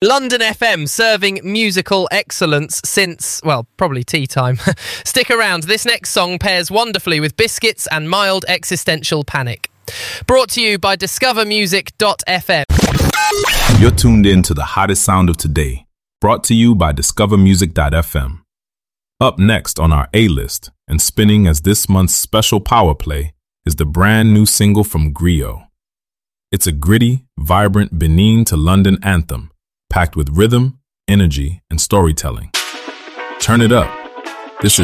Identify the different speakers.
Speaker 1: London FM, serving musical excellence since, well, probably tea time. Stick around, this next song pairs wonderfully with biscuits and mild existential panic. Brought to you by discovermusic.fm.
Speaker 2: You're tuned in to the hottest sound of today, brought to you by discovermusic.fm. Up next on our A-list and spinning as this month's special power play is the brand new single from Griot. It's a gritty, vibrant Benin to London anthem, packed with rhythm, energy, and storytelling. Turn it up